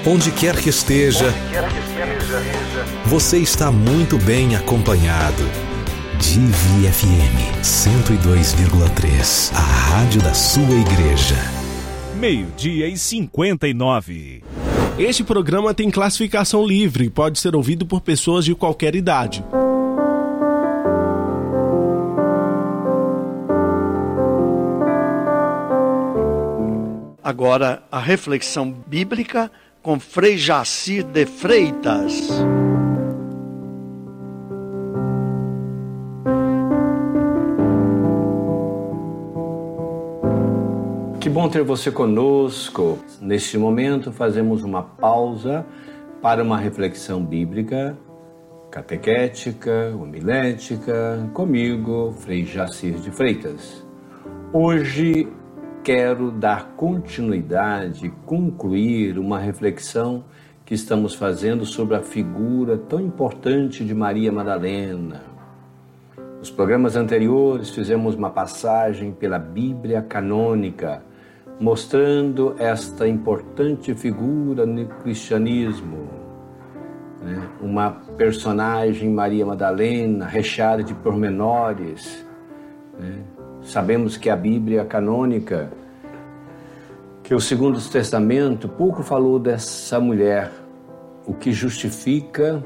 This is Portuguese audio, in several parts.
Onde quer que esteja, você está muito bem acompanhado. Divi FM 102,3, a rádio da sua igreja. 12:59. Este programa tem classificação livre e pode ser ouvido por pessoas de qualquer idade. Agora, a reflexão bíblica com Frei Jacir de Freitas. Que bom ter você conosco. Neste momento, fazemos uma pausa para uma reflexão bíblica, catequética, homilética, comigo, Frei Jacir de Freitas. Hoje, quero dar continuidade, concluir uma reflexão que estamos fazendo sobre a figura tão importante de Maria Madalena. Nos programas anteriores fizemos uma passagem pela Bíblia canônica, mostrando esta importante figura no cristianismo, uma personagem, Maria Madalena, recheada de pormenores. Sabemos que a Bíblia canônica, que o Segundo Testamento, pouco falou dessa mulher, o que justifica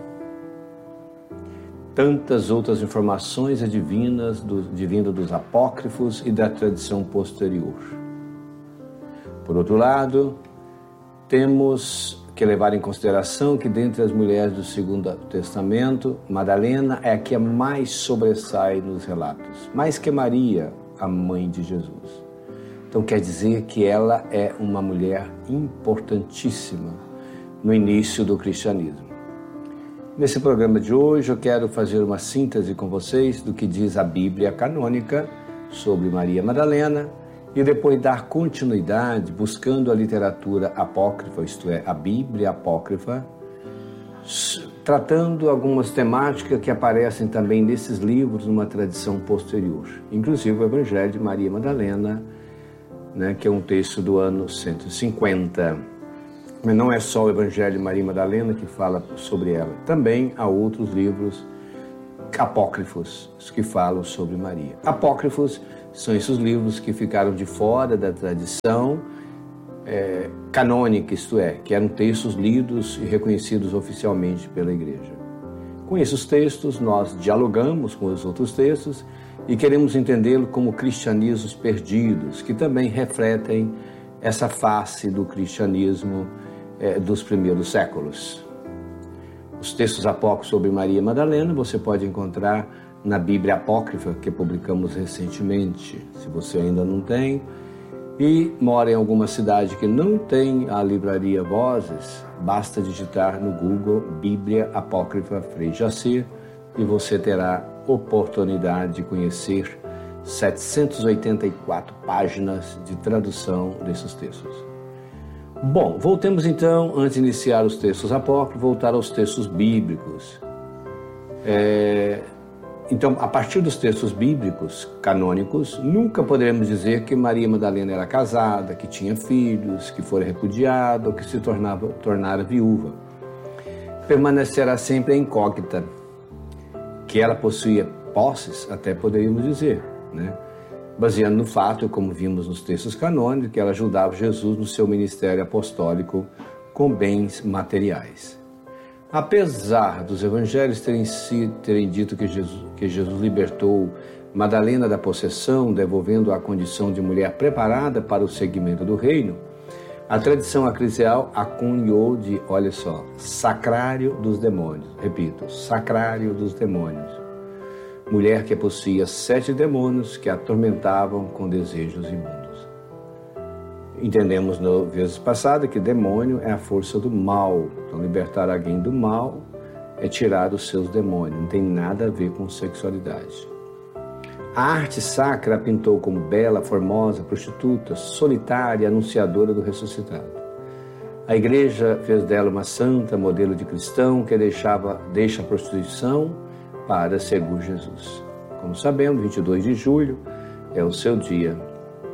tantas outras informações divinas vindo dos apócrifos e da tradição posterior. Por outro lado, temos que levar em consideração que dentre as mulheres do Segundo Testamento, Madalena é a que mais sobressai nos relatos, mais que Maria, a mãe de Jesus. Então quer dizer que ela é uma mulher importantíssima no início do cristianismo. Nesse programa de hoje eu quero fazer uma síntese com vocês do que diz a Bíblia canônica sobre Maria Madalena e depois dar continuidade buscando a literatura apócrifa, isto é, a Bíblia apócrifa, tratando algumas temáticas que aparecem também nesses livros numa tradição posterior, inclusive o Evangelho de Maria Madalena, que é um texto do ano 150. Mas não é só o Evangelho de Maria Madalena que fala sobre ela, também há outros livros apócrifos que falam sobre Maria. Apócrifos são esses livros que ficaram de fora da tradição canônica, isto é, que eram textos lidos e reconhecidos oficialmente pela Igreja. Com esses textos, nós dialogamos com os outros textos e queremos entendê-lo como cristianismos perdidos, que também refletem essa face do cristianismo dos primeiros séculos. Os textos apócrifos sobre Maria Madalena você pode encontrar na Bíblia Apócrifa, que publicamos recentemente. Se você ainda não tem e mora em alguma cidade que não tem a livraria Vozes, basta digitar no Google Bíblia Apócrifa Frei Jacir e você terá oportunidade de conhecer 784 páginas de tradução desses textos. Bom, voltemos então, antes de iniciar os textos apócrifos, voltar aos textos bíblicos. Então, a partir dos textos bíblicos canônicos, nunca poderemos dizer que Maria Madalena era casada, que tinha filhos, que fora repudiada ou que se tornara viúva. Permanecerá sempre a incógnita. Que ela possuía posses, até poderíamos dizer, baseando no fato, como vimos nos textos canônicos, que ela ajudava Jesus no seu ministério apostólico com bens materiais. Apesar dos evangelhos terem dito que Jesus libertou Madalena da possessão, devolvendo-a à condição de mulher preparada para o seguimento do reino, a tradição eclesial a cunhou de, olha só, sacrário dos demônios. Repito, sacrário dos demônios. Mulher que possuía 7 demônios que a atormentavam com desejos imundos. Entendemos no vezes passada que demônio é a força do mal. Então, libertar alguém do mal é tirar os seus demônios. Não tem nada a ver com sexualidade. A arte sacra a pintou como bela, formosa, prostituta, solitária, anunciadora do ressuscitado. A igreja fez dela uma santa, modelo de cristão que deixa a prostituição para seguir Jesus. Como sabemos, 22 de julho é o seu dia.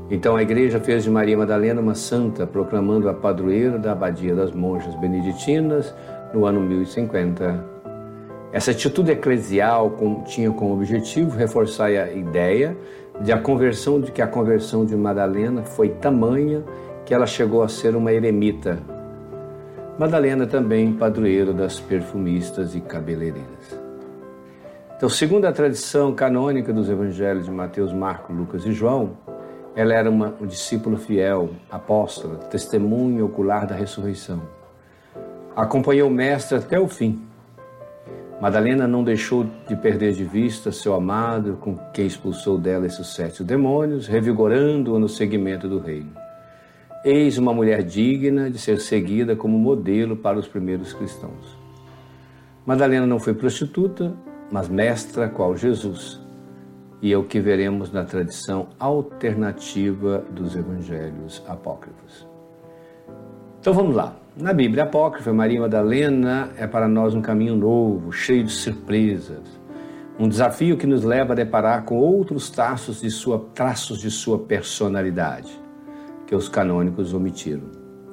Então a igreja fez de Maria Madalena uma santa, proclamando-a padroeira da abadia das monjas beneditinas no ano 1050. Essa atitude eclesial tinha como objetivo reforçar a ideia de que a conversão de Madalena foi tamanha que ela chegou a ser uma eremita. Madalena também padroeira das perfumistas e cabeleireiras. Então, segundo a tradição canônica dos evangelhos de Mateus, Marcos, Lucas e João, ela era um discípulo fiel, apóstola, testemunha ocular da ressurreição. Acompanhou o mestre até o fim. Madalena não deixou de perder de vista seu amado, com quem expulsou dela esses 7 demônios, revigorando-a no seguimento do reino. Eis uma mulher digna de ser seguida como modelo para os primeiros cristãos. Madalena não foi prostituta, mas mestra qual Jesus, e é o que veremos na tradição alternativa dos evangelhos apócrifos. Então vamos lá. Na Bíblia apócrifa, Maria Madalena é para nós um caminho novo, cheio de surpresas. Um desafio que nos leva a deparar com outros traços de sua personalidade, que os canônicos omitiram.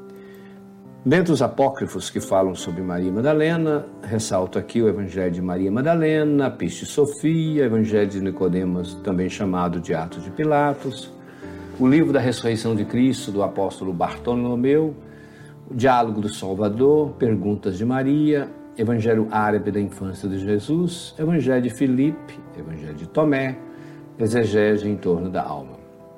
Dentre os apócrifos que falam sobre Maria Madalena, ressalto aqui o Evangelho de Maria Madalena, a Pistis Sofia, o Evangelho de Nicodemos, também chamado de Atos de Pilatos, o livro da ressurreição de Cristo, do apóstolo Bartolomeu, o Diálogo do Salvador, Perguntas de Maria, Evangelho árabe da infância de Jesus, Evangelho de Filipe, Evangelho de Tomé, exegese em torno da alma.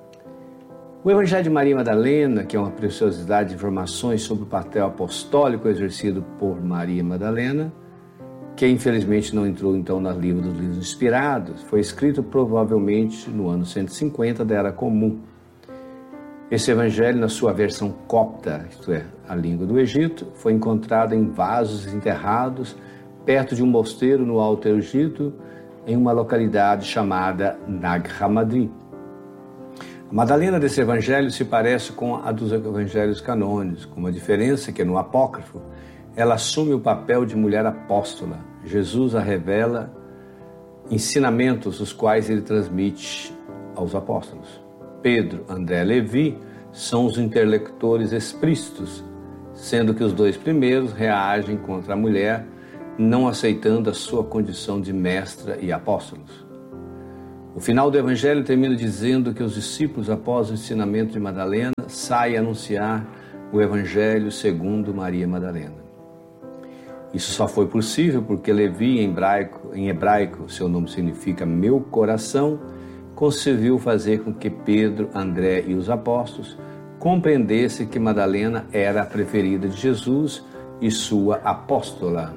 O Evangelho de Maria Madalena, que é uma preciosidade de informações sobre o papel apostólico exercido por Maria Madalena, que infelizmente não entrou então no livro dos livros inspirados, foi escrito provavelmente no ano 150 da Era Comum. Esse evangelho, na sua versão copta, isto é, a língua do Egito, foi encontrado em vasos enterrados perto de um mosteiro no Alto Egito, em uma localidade chamada Nag Hammadi. A Madalena desse evangelho se parece com a dos evangelhos canônicos, com uma diferença que no apócrifo ela assume o papel de mulher apóstola. Jesus a revela ensinamentos os quais ele transmite aos apóstolos. Pedro, André e Levi são os interlocutores explícitos, sendo que os 2 primeiros reagem contra a mulher, não aceitando a sua condição de mestra e apóstolos. O final do evangelho termina dizendo que os discípulos, após o ensinamento de Madalena, saem a anunciar o evangelho segundo Maria Madalena. Isso só foi possível porque Levi, em hebraico, seu nome significa meu coração, conseguiu fazer com que Pedro, André e os apóstolos compreendessem que Madalena era a preferida de Jesus e sua apóstola.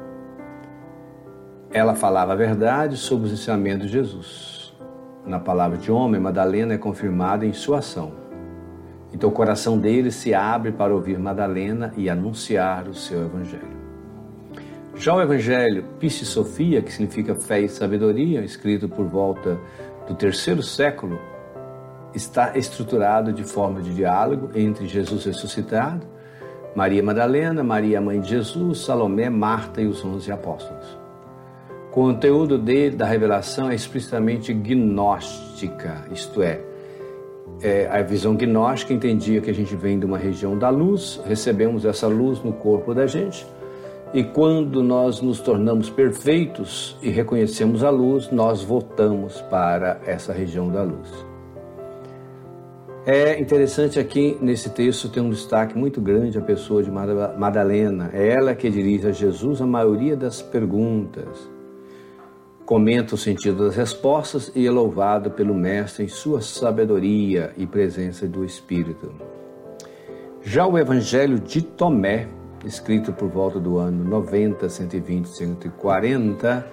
Ela falava a verdade sobre os ensinamentos de Jesus. Na palavra de homem, Madalena é confirmada em sua ação. Então o coração dele se abre para ouvir Madalena e anunciar o seu evangelho. Já o evangelho Pistis Sofia, que significa fé e sabedoria, escrito por volta do 3º século, está estruturado de forma de diálogo entre Jesus ressuscitado, Maria Madalena, Maria mãe de Jesus, Salomé, Marta e os 11 apóstolos. O conteúdo da revelação é explicitamente gnóstica, isto é, a visão gnóstica entendia que a gente vem de uma região da luz, recebemos essa luz no corpo da gente, e quando nós nos tornamos perfeitos e reconhecemos a luz, nós voltamos para essa região da luz. É interessante aqui nesse texto ter um destaque muito grande a pessoa de Madalena. É ela que dirige a Jesus a maioria das perguntas. Comenta o sentido das respostas e é louvado pelo Mestre em sua sabedoria e presença do Espírito. Já o Evangelho de Tomé, escrito por volta do ano 90, 120, 140,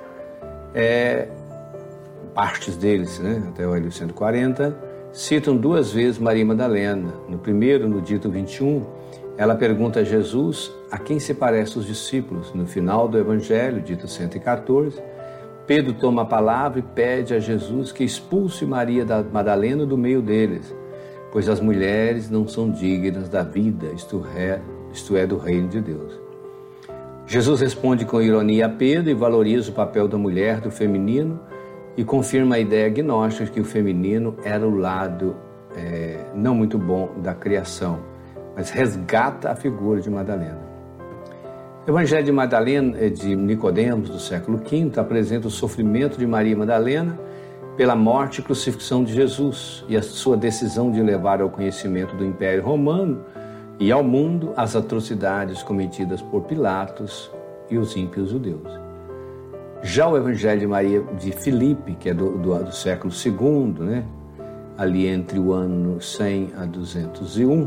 partes deles, até o ano 140, citam 2 vezes Maria Madalena. No primeiro, no dito 21, ela pergunta a Jesus a quem se parecem os discípulos. No final do Evangelho, dito 114, Pedro toma a palavra e pede a Jesus que expulse Maria da Madalena do meio deles, pois as mulheres não são dignas da vida, isto é, do reino de Deus. Jesus responde com ironia a Pedro e valoriza o papel da mulher, do feminino, e confirma a ideia gnóstica de que o feminino era o lado não muito bom da criação, mas resgata a figura de Madalena. O Evangelho de Madalena, de Nicodemos, do século V, apresenta o sofrimento de Maria Madalena pela morte e crucifixão de Jesus e a sua decisão de levar ao conhecimento do Império Romano e ao mundo as atrocidades cometidas por Pilatos e os ímpios judeus. Já o Evangelho de Maria de Filipe, que é do século II, né? Ali entre o ano 100 a 201,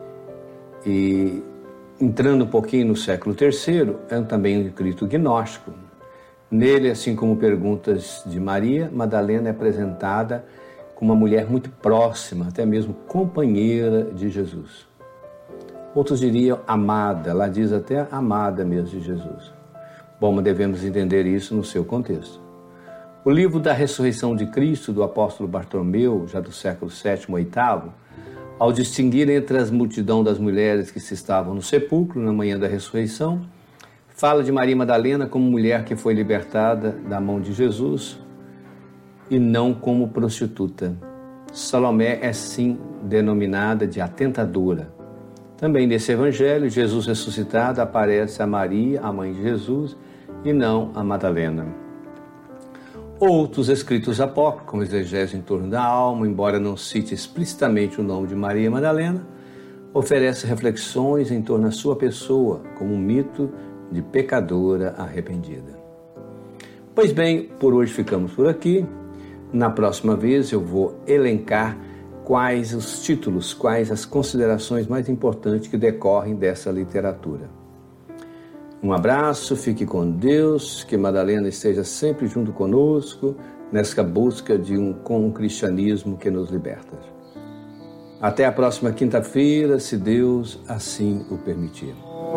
e entrando um pouquinho no século III, é também um escrito gnóstico. Nele, assim como Perguntas de Maria, Madalena é apresentada como uma mulher muito próxima, até mesmo companheira de Jesus. Outros diriam amada, lá diz até amada mesmo de Jesus. Bom, mas devemos entender isso no seu contexto. O livro da ressurreição de Cristo, do apóstolo Bartolomeu, já do século VII ou VIII, ao distinguir entre as multidão das mulheres que se estavam no sepulcro na manhã da ressurreição, fala de Maria Madalena como mulher que foi libertada da mão de Jesus e não como prostituta. Salomé é sim denominada de atentadora. Também nesse evangelho, Jesus ressuscitado aparece a Maria, a mãe de Jesus, e não a Madalena. Outros escritos apócrifos, como Exegese em torno da alma, embora não cite explicitamente o nome de Maria Madalena, oferece reflexões em torno da sua pessoa, como um mito de pecadora arrependida. Pois bem, por hoje ficamos por aqui. Na próxima vez eu vou elencar quais os títulos, quais as considerações mais importantes que decorrem dessa literatura. Um abraço, fique com Deus, que Madalena esteja sempre junto conosco nessa busca com um cristianismo que nos liberta. Até a próxima quinta-feira, se Deus assim o permitir.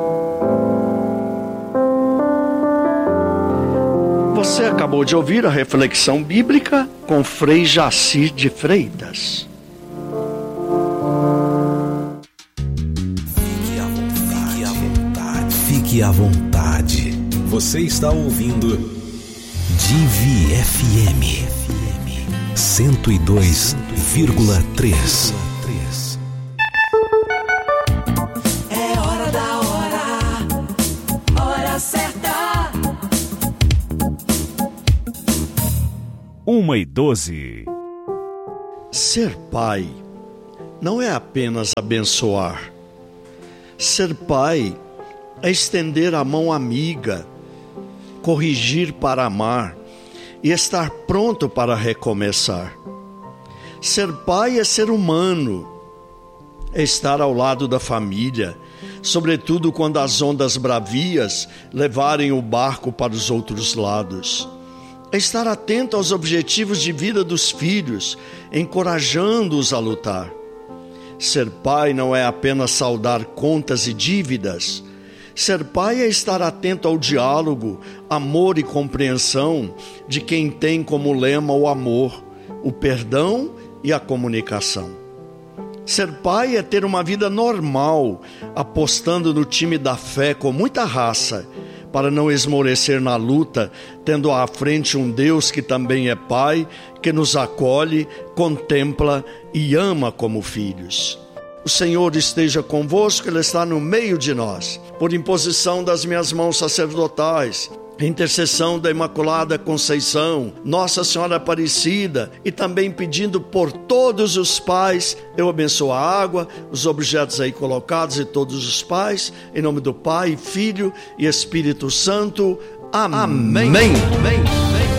Você acabou de ouvir a reflexão bíblica com Frei Jaci de Freitas. Fique à vontade. Você está ouvindo Divi FM 102,3. É hora da hora certa. 1:12. Ser pai não é apenas abençoar. Ser pai é estender a mão amiga, corrigir para amar e estar pronto para recomeçar. Ser pai é ser humano, é estar ao lado da família, sobretudo quando as ondas bravias levarem o barco para os outros lados. É estar atento aos objetivos de vida dos filhos, encorajando-os a lutar. Ser pai não é apenas saldar contas e dívidas. Ser pai é estar atento ao diálogo, amor e compreensão de quem tem como lema o amor, o perdão e a comunicação. Ser pai é ter uma vida normal, apostando no time da fé com muita raça, para não esmorecer na luta, tendo à frente um Deus que também é pai, que nos acolhe, contempla e ama como filhos. O Senhor esteja convosco, Ele está no meio de nós. Por imposição das minhas mãos sacerdotais, intercessão da Imaculada Conceição, Nossa Senhora Aparecida, e também pedindo por todos os pais, eu abençoo a água, os objetos aí colocados e todos os pais, em nome do Pai, Filho e Espírito Santo. Amém. Amém.